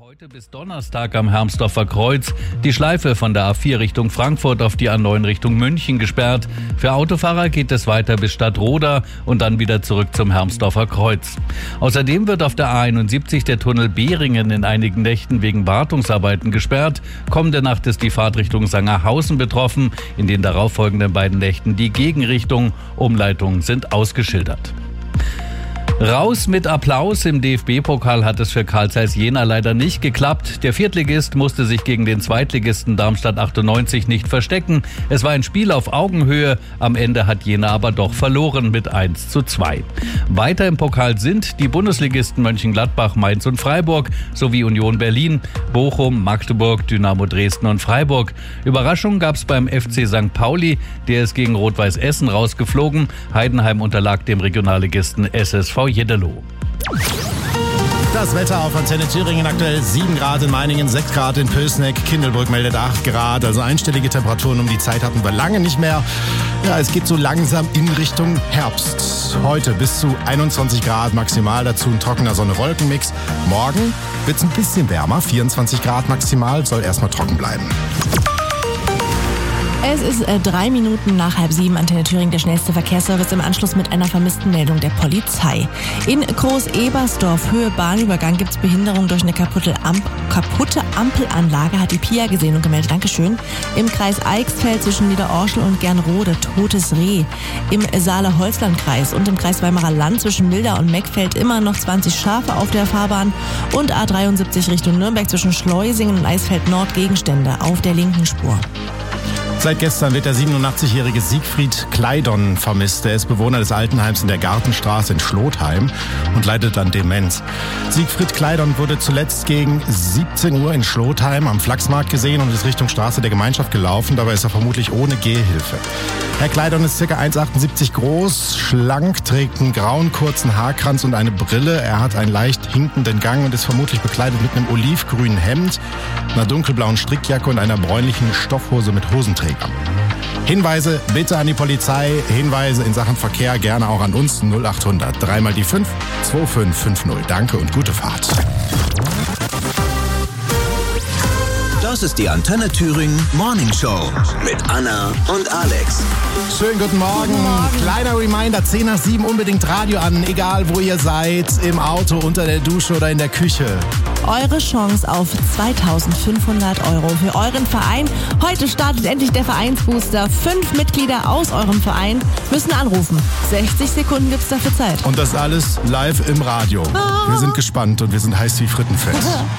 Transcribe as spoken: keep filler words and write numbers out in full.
Heute bis Donnerstag am Hermsdorfer Kreuz die Schleife von der A vier Richtung Frankfurt auf die A neun Richtung München gesperrt. Für Autofahrer geht es weiter bis Stadtroda und dann wieder zurück zum Hermsdorfer Kreuz. Außerdem wird auf der A einundsiebzig der Tunnel Behringen in einigen Nächten wegen Wartungsarbeiten gesperrt. Kommende Nacht ist die Fahrt Richtung Sangerhausen betroffen. In den darauffolgenden beiden Nächten die Gegenrichtung. Umleitungen sind ausgeschildert. Raus mit Applaus. Im D F B-Pokal hat es für Carl Zeiss Jena leider nicht geklappt. Der Viertligist musste sich gegen den Zweitligisten Darmstadt achtundneunzig nicht verstecken. Es war ein Spiel auf Augenhöhe. Am Ende hat Jena aber doch verloren mit eins zu zwei. Weiter im Pokal sind die Bundesligisten Mönchengladbach, Mainz und Freiburg sowie Union Berlin, Bochum, Magdeburg, Dynamo Dresden und Freiburg. Überraschung gab es beim F C Sankt Pauli. Der ist gegen Rot-Weiß Essen rausgeflogen. Heidenheim unterlag dem Regionalligisten S S V Jeddelo. Das Wetter auf Antenne Thüringen, aktuell sieben Grad in Meiningen, sechs Grad in Pößneck, Kindelbrück meldet acht Grad, also einstellige Temperaturen um die Zeit hatten wir lange nicht mehr. Ja, es geht so langsam in Richtung Herbst. Heute bis zu einundzwanzig Grad maximal, dazu ein trockener Sonne-Wolken-Mix. Morgen wird es ein bisschen wärmer, vierundzwanzig Grad maximal, soll erstmal trocken bleiben. Es ist äh, drei Minuten nach halb sieben. Antenne Thüringen, der schnellste Verkehrsservice im Anschluss mit einer vermissten Meldung der Polizei. In Groß-Ebersdorf, Höhe Bahnübergang, gibt es Behinderung durch eine kaputte, Amp- kaputte Ampelanlage, hat die P I A gesehen und gemeldet. Dankeschön. Im Kreis Eichsfeld zwischen Niederorschel und Gernrode, totes Reh. Im Saale-Holzland-Kreis und im Kreis Weimarer Land zwischen Milda und Meckfeld immer noch zwanzig Schafe auf der Fahrbahn und A dreiundsiebzig Richtung Nürnberg zwischen Schleusingen und Eisfeld Nord Gegenstände auf der linken Spur. Seit gestern wird der siebenundachtzig-jährige Siegfried Kleidon vermisst. Er ist Bewohner des Altenheims in der Gartenstraße in Schlotheim und leidet an Demenz. Siegfried Kleidon wurde zuletzt gegen siebzehn Uhr in Schlotheim am Flachsmarkt gesehen und ist Richtung Straße der Gemeinschaft gelaufen. Dabei ist er vermutlich ohne Gehhilfe. Herr Kleidon ist ca. eins Komma achtundsiebzig groß, schlank, trägt einen grauen kurzen Haarkranz und eine Brille. Er hat einen leicht hinkenden Gang und ist vermutlich bekleidet mit einem olivgrünen Hemd, einer dunkelblauen Strickjacke und einer bräunlichen Stoffhose mit Hosenträger. Hinweise bitte an die Polizei, Hinweise in Sachen Verkehr gerne auch an uns null achthundert, dreimal die fünf, zwei fünf fünf null. Danke und gute Fahrt. Das ist die Antenne Thüringen Morning Show mit Anna und Alex. Schönen guten Morgen. Guten Morgen. Kleiner Reminder, zehn nach sieben unbedingt Radio an, egal wo ihr seid, im Auto, unter der Dusche oder in der Küche. Eure Chance auf zweitausendfünfhundert Euro für euren Verein. Heute startet endlich der Vereinsbooster. Fünf Mitglieder aus eurem Verein müssen anrufen. sechzig Sekunden gibt's dafür Zeit. Und das alles live im Radio. Wir sind gespannt und wir sind heiß wie Frittenfett.